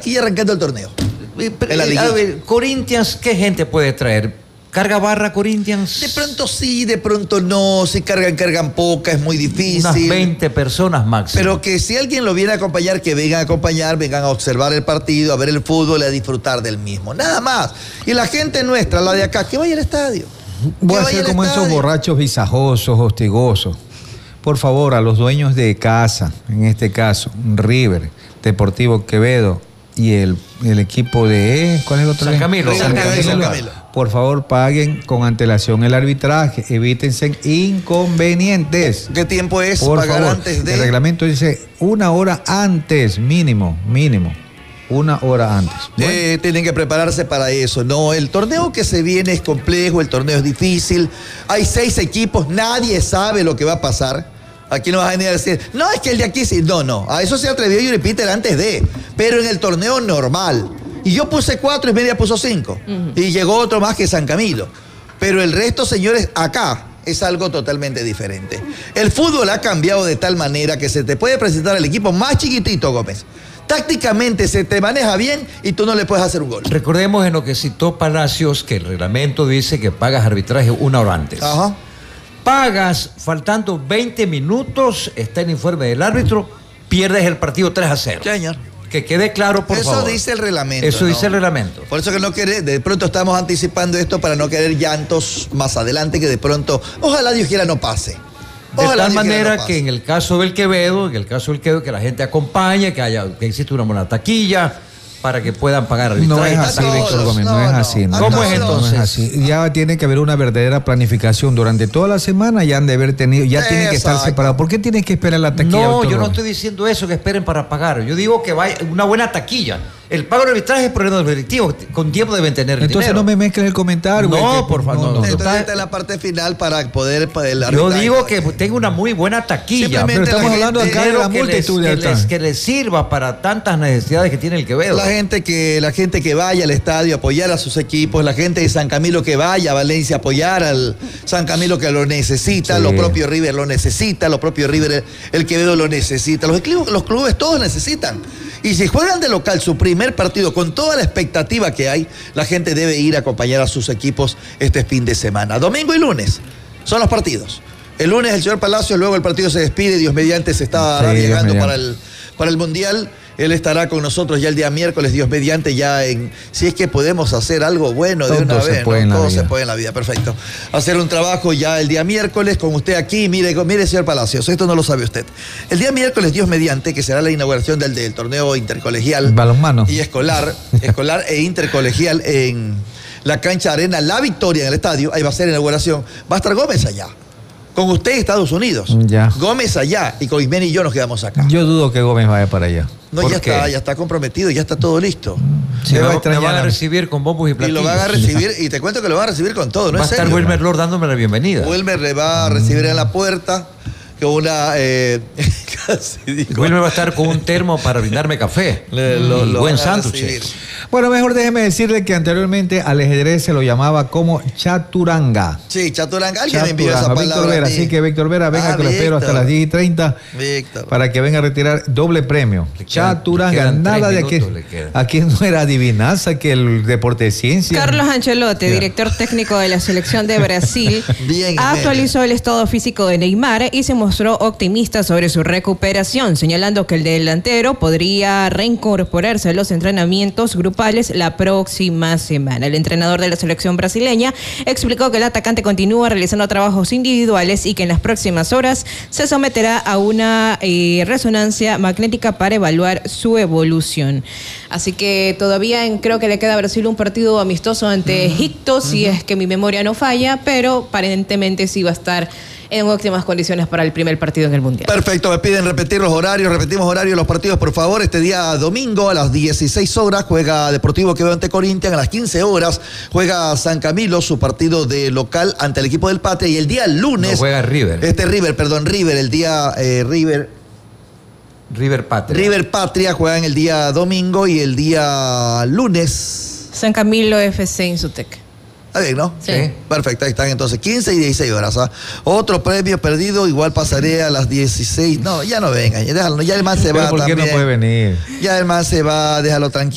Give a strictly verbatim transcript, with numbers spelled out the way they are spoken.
taquilla arrancando el torneo. En la a ver, Corinthians, ¿qué gente puede traer? ¿Carga barra Corinthians? De pronto sí, de pronto no. Si cargan, cargan poca, es muy difícil. Unas veinte personas máximo. Pero que si alguien lo viene a acompañar, que vengan a acompañar, vengan a observar el partido, a ver el fútbol y a disfrutar del mismo. Nada más. Y la gente nuestra, la de acá, que vaya al estadio. Voy a ser como estadio. Esos borrachos visajosos, hostigosos. Por favor, a los dueños de casa, en este caso, River, Deportivo Quevedo y el, el equipo de... ¿Cuál es el otro? San Camilo. San Camilo. San Camilo. Por favor, paguen con antelación el arbitraje. Evítense inconvenientes. ¿Qué tiempo es Por pagar favor, antes de...? El reglamento dice una hora antes, mínimo, mínimo. Una hora antes. Bueno. Eh, tienen que prepararse para eso. No, el torneo que se viene es complejo, el torneo es difícil. Hay seis equipos, nadie sabe lo que va a pasar. Aquí no vas a venir a decir, no, es que el de aquí sí. No, no, a eso se atrevió Yuri Peter antes de. Pero en el torneo normal. Y yo puse cuatro y media puso cinco. Uh-huh. Y llegó otro más que San Camilo. Pero el resto, señores, acá es algo totalmente diferente. El fútbol ha cambiado de tal manera que se te puede presentar el equipo más chiquitito, Gómez. Tácticamente se te maneja bien y tú no le puedes hacer un gol. Recordemos en lo que citó Palacios que el reglamento dice que pagas arbitraje una hora antes. Ajá. Pagas faltando veinte minutos, está el informe del árbitro, pierdes el partido tres a cero. Señor. Que quede claro, por eso favor. Eso dice el reglamento. Eso ¿no? dice el reglamento. Por eso que no quiere, de pronto estamos anticipando esto para no querer llantos más adelante, que de pronto, ojalá Dios quiera no pase. Ojalá de tal Dios manera no que en el caso del Quevedo, en el caso del Quevedo, que la gente acompañe, que haya, que existe una buena taquilla, para que puedan pagar el No es así, Víctor Gómez, no, no es así. No. ¿Cómo es entonces? No es así. Ya tiene que haber una verdadera planificación durante toda la semana, ya han de haber tenido, ya Exacto. tienen que estar separados. ¿Por qué tienes que esperar la taquilla? No, yo no estoy diciendo eso, que esperen para pagar. Yo digo que vaya una buena taquilla. El pago del arbitraje es problema del directivo, con tiempo deben tener el Entonces dinero. no me mezcles el comentario. No, güey, que, por favor. No, no, Entonces no. esta es la parte final para poder... Para el yo digo que tenga una muy buena taquilla. Pero estamos hablando acá de la multitud. Que, les, que les sirva para tantas necesidades que tiene el Quevedo. La gente que, la gente que vaya al estadio a apoyar a sus equipos, la gente de San Camilo que vaya a Valencia a apoyar al San Camilo que lo necesita, sí. Lo propio River lo necesita, lo propio River, el, el Quevedo lo necesita, los, los clubes todos necesitan. Y si juegan de local su primer partido con toda la expectativa que hay, la gente debe ir a acompañar a sus equipos este fin de semana. Domingo y lunes son los partidos. El lunes el señor Palacio, luego el partido se despide, Dios mediante se está sí, llegando para el, para el Mundial. Él estará con nosotros ya el día miércoles, Dios mediante, ya en... Si es que podemos hacer algo bueno de Todo una se vez, puede ¿no? en la Todo vida. se puede en la vida, perfecto. Hacer un trabajo ya el día miércoles con usted aquí. Mire, mire, señor Palacios, esto no lo sabe usted. El día miércoles, Dios mediante, que será la inauguración del, del torneo intercolegial. Balonmano. Y escolar, escolar e intercolegial en la cancha Arena La Victoria, en el estadio. Ahí va a ser la inauguración. Va a estar Gómez allá. Con usted en Estados Unidos. Ya. Gómez allá y con Ismeni y yo nos quedamos acá. Yo dudo que Gómez vaya para allá. No, ya está, ya está comprometido, ya está todo listo. Sí, me, va a me van a recibir con bombos y platillos. Y lo van a recibir, y te cuento que lo van a recibir con todo, ¿no? Va a estar Wilmer Lord dándome la bienvenida. Wilmer le va a recibir en la puerta con una... Eh, casi digo. Wilmer va a estar con un termo para brindarme café. Le, lo, y lo buen sándwich. Bueno, mejor déjeme decirle que anteriormente al ajedrez se lo llamaba como chaturanga. Sí, chaturanga. Alguien me envió esa palabra. Víctor Vera, así que Víctor Vera, venga ah, que lo espero hasta las diez y treinta Víctor. Para que venga a retirar doble premio. Le chaturanga, quedan, nada de aquí. Aquí no era adivinanza, que el deporte de ciencia. Carlos Ancelotti, director técnico de la selección de Brasil, bien, actualizó bien. el estado físico de Neymar y se mostró optimista sobre su recuperación, señalando que el delantero podría reincorporarse a los entrenamientos grupales la próxima semana. El entrenador de la selección brasileña explicó que el atacante continúa realizando trabajos individuales y que en las próximas horas se someterá a una eh, resonancia magnética para evaluar su evolución. Así que todavía en, creo que le queda a Brasil un partido amistoso ante uh-huh. Egipto, uh-huh. si es que mi memoria no falla, pero aparentemente sí va a estar en óptimas condiciones para el primer partido en el Mundial. Perfecto, me piden repetir los horarios, repetimos horarios de los partidos, por favor. Este día domingo a las dieciséis horas juega Deportivo Quevedo ante Corinthians, a las quince horas juega San Camilo su partido de local ante el equipo del Patria, y el día lunes... No juega River. Este River, perdón, River, el día eh, River... River Patria. River Patria juega en el día domingo y el día lunes... San Camilo F C Insutec. Está bien, ¿no? Sí. Perfecto, ahí están entonces quince y dieciséis horas. ¿Ah? Otro premio perdido, igual pasaré a las dieciséis. No, ya no vengan, ya déjalo, ya el man se va. ¿Por qué también. no puede venir? Ya el man se va, déjalo tranquilo.